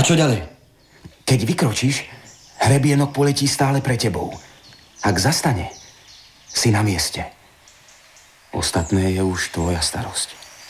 A čo ďalej? Keď vykročíš, hrebienok poletí stále pre tebou. Ak zastane, si na mieste. Ostatné je už tvoja starosť.